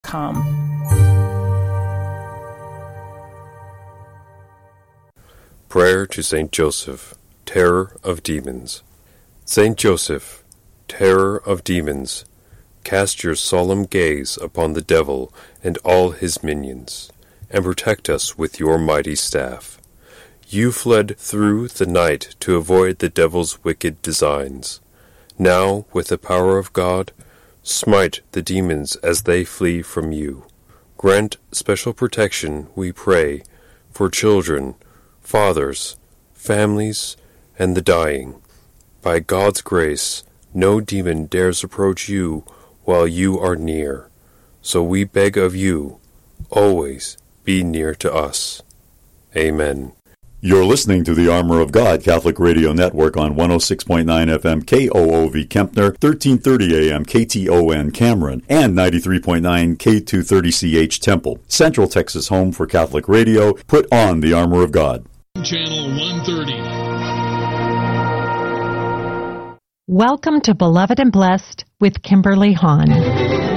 Prayer to Saint Joseph, Terror of Demons. Saint Joseph, terror of demons, cast your solemn gaze upon the devil and all his minions, and protect us with your mighty staff. You fled through the night to avoid the devil's wicked designs. Now, with the power of God, smite the demons as they flee from you. Grant special protection, we pray, for children, fathers, families, and the dying. By God's grace, no demon dares approach you while you are near. So we beg of you, always be near to us. Amen. You're listening to the Armor of God Catholic Radio Network on 106.9 FM KOOV Kempner, 1330 AM KTON Cameron, and 93.9 K230CH Temple. Central Texas home for Catholic radio. Put on the Armor of God. Channel 130. Welcome to Beloved and Blessed with Kimberly Hahn.